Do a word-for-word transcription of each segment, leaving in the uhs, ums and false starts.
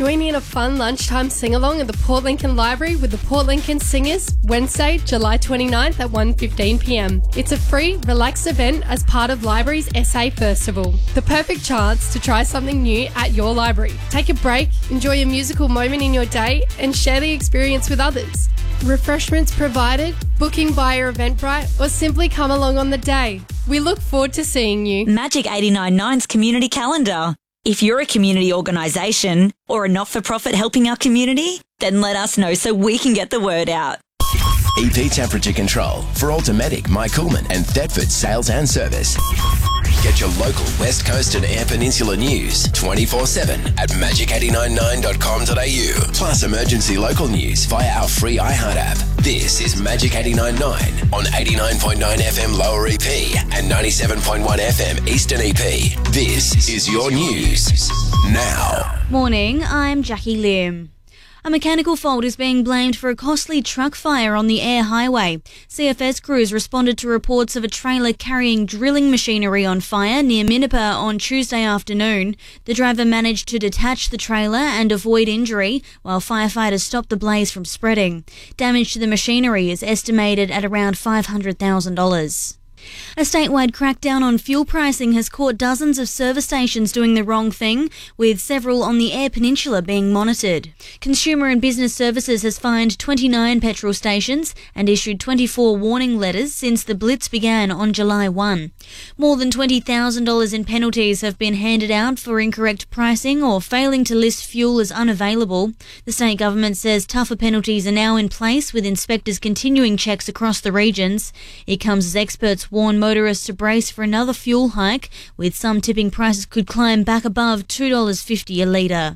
Join in a fun lunchtime sing-along at the Port Lincoln Library with the Port Lincoln Singers, Wednesday, July twenty-ninth at one fifteen p m. It's a free, relaxed event as part of Library's Essay Festival. The perfect chance to try something new at your library. Take a break, enjoy a musical moment in your day, and share the experience with others. Refreshments provided, booking via Eventbrite, or simply come along on the day. We look forward to seeing you. Magic eighty-nine point nine's community calendar. If you're a community organisation or a not-for-profit helping our community, then let us know so we can get the word out. E P Temperature Control for Automatic, My Coolman and Thetford Sales and Service. Get your local West Coast and Eyre Peninsula news twenty-four seven at magic eight nine nine dot com dot a u. Plus emergency local news via our free iHeart app. This is Magic eighty-nine point nine on eighty-nine point nine F M Lower E P and ninety-seven point one F M Eastern E P. This is your news now. Morning, I'm Jackie Lim. A mechanical fault is being blamed for a costly truck fire on the Eyre Highway. C F S crews responded to reports of a trailer carrying drilling machinery on fire near Minnipa on Tuesday afternoon. The driver managed to detach the trailer and avoid injury, while firefighters stopped the blaze from spreading. Damage to the machinery is estimated at around five hundred thousand dollars. A statewide crackdown on fuel pricing has caught dozens of service stations doing the wrong thing, with several on the Eyre Peninsula being monitored. Consumer and Business Services has fined twenty-nine petrol stations and issued twenty-four warning letters since the blitz began on July first. More than twenty thousand dollars in penalties have been handed out for incorrect pricing or failing to list fuel as unavailable. The state government says tougher penalties are now in place, with inspectors continuing checks across the regions. It comes as experts warn motorists to brace for another fuel hike, with some tipping prices could climb back above two dollars fifty a litre.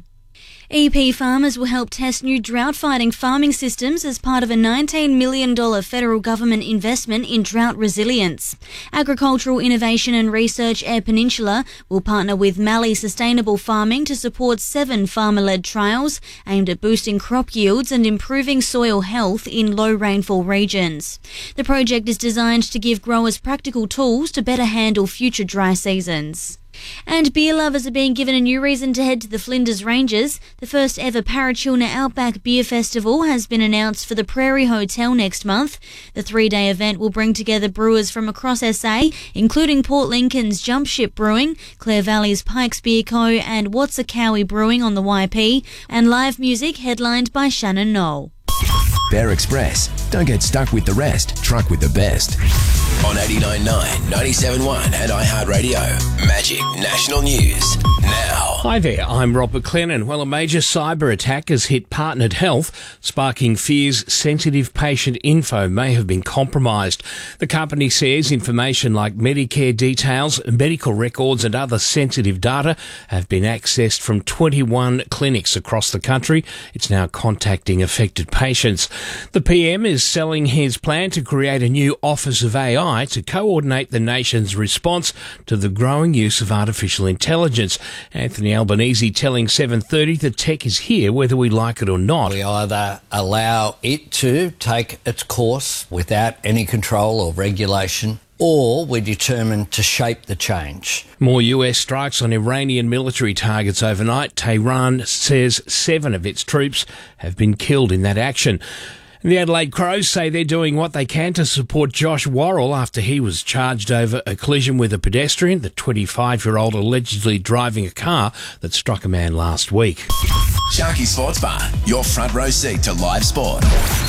E P farmers will help test new drought-fighting farming systems as part of a nineteen million dollars federal government investment in drought resilience. Agricultural Innovation and Research Eyre Peninsula will partner with Mallee Sustainable Farming to support seven farmer-led trials aimed at boosting crop yields and improving soil health in low rainfall regions. The project is designed to give growers practical tools to better handle future dry seasons. And beer lovers are being given a new reason to head to the Flinders Ranges. The first ever Parachilna Outback Beer Festival has been announced for the Prairie Hotel next month. The three-day event will bring together brewers from across S A, including Port Lincoln's Jump Ship Brewing, Clare Valley's Pikes Beer Co and What's a Cowie Brewing on the Y P, and live music headlined by Shannon Knoll. Bear Express. Don't get stuck with the rest. Truck with the best. On eighty-nine point nine, ninety-seven point one and iHeartRadio. Magic National News now. Hi there, I'm Rob McLennan. Well, a major cyber attack has hit Partnered Health, sparking fears sensitive patient info may have been compromised. The company says information like Medicare details, medical records and other sensitive data have been accessed from twenty-one clinics across the country. It's now contacting affected patients. The P M is selling his plan to create a new Office of A I to coordinate the nation's response to the growing use of artificial intelligence. Anthony Albanese telling seven thirty that tech is here whether we like it or not. We either allow it to take its course without any control or regulation, or we're determined to shape the change. More U S strikes on Iranian military targets overnight. Tehran says seven of its troops have been killed in that action. The Adelaide Crows say they're doing what they can to support Josh Worrell after he was charged over a collision with a pedestrian, the twenty-five-year-old allegedly driving a car that struck a man last week. Sharky Sports Bar, your front row seat to live sport.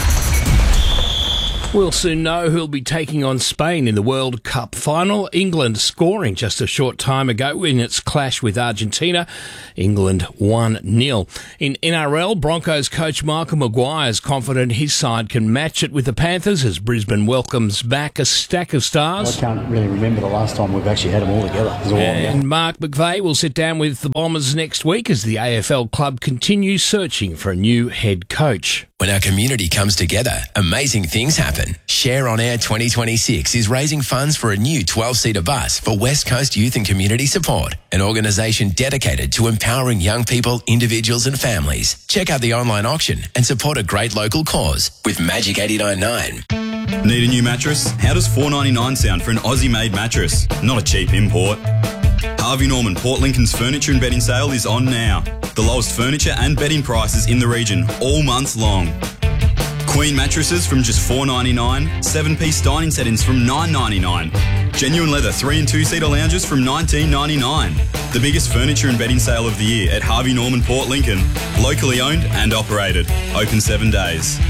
We'll soon know who'll be taking on Spain in the World Cup final. England scoring just a short time ago in its clash with Argentina. England one nil. In N R L, Broncos coach Michael Maguire is confident his side can match it with the Panthers as Brisbane welcomes back a stack of stars. I can't really remember the last time we've actually had them all together. It was a while ago. And Mark McVeigh will sit down with the Bombers next week as the A F L club continues searching for a new head coach. When our community comes together, amazing things happen. Share on Air twenty twenty-six is raising funds for a new twelve-seater bus for West Coast Youth and Community Support, an organisation dedicated to empowering young people, individuals and families. Check out the online auction and support a great local cause with Magic eighty-nine point nine. Need a new mattress? How does four ninety-nine sound for an Aussie-made mattress? Not a cheap import. Harvey Norman Port Lincoln's furniture and bedding sale is on now. The lowest furniture and bedding prices in the region all month long. Queen mattresses from just four dollars ninety-nine, seven-piece dining settings from nine dollars ninety-nine, genuine leather three and two-seater lounges from nineteen dollars ninety-nine. The biggest furniture and bedding sale of the year at Harvey Norman Port Lincoln. Locally owned and operated. Open seven days.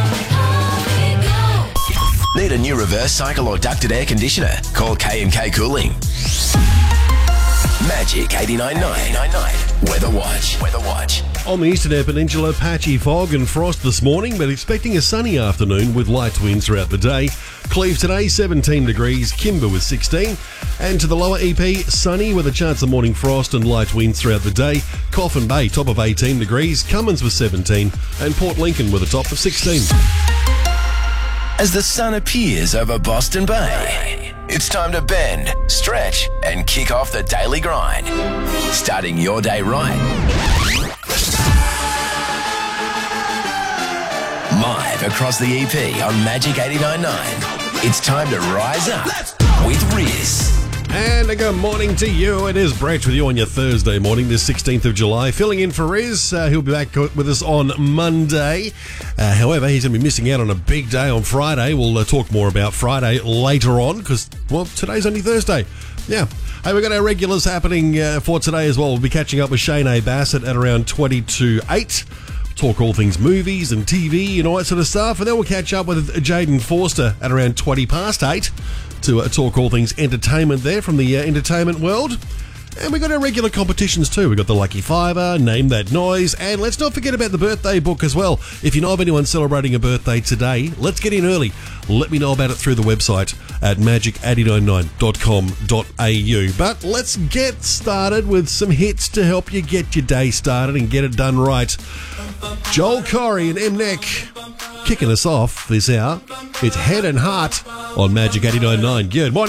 Need a new reverse cycle or ducted air conditioner? Call K and K Cooling. Magic eighty-nine point nine. Weather Watch. Weather Watch. On the Eastern Air Peninsula, patchy fog and frost this morning, but expecting a sunny afternoon with light winds throughout the day. Cleve today, seventeen degrees, Kimber with sixteen. And to the lower E P, sunny with a chance of morning frost and light winds throughout the day. Coffin Bay, top of eighteen degrees, Cummins with seventeen, and Port Lincoln with a top of sixteen. As the sun appears over Boston Bay, it's time to bend, stretch, and kick off the daily grind. Starting your day right. Live across the E P on Magic eighty-nine point nine. It's time to rise up with Riz. And a good morning to you. It is Brett with you on your Thursday morning, the sixteenth of July. Filling in for Riz. Uh, he'll be back with us on Monday. Uh, however, he's going to be missing out on a big day on Friday. We'll uh, talk more about Friday later on because, well, today's only Thursday. Yeah. Hey, we've got our regulars happening uh, for today as well. We'll be catching up with Shane A. Bassett at around twenty to eight. Talk all things movies and T V and all that sort of stuff. And then we'll catch up with Jaden Forster at around twenty past eight to uh, talk all things entertainment there from the uh, entertainment world. And we've got our regular competitions too. We've got the Lucky Fiver, Name That Noise, and let's not forget about the birthday book as well. If you know of anyone celebrating a birthday today, let's get in early. Let me know about it through the website at magic eight nine nine dot com dot a u. But let's get started with some hits to help you get your day started and get it done right. Joel Corey and M-Neck kicking us off this hour. It's Head and Heart on Magic eighty-nine point nine. Good morning.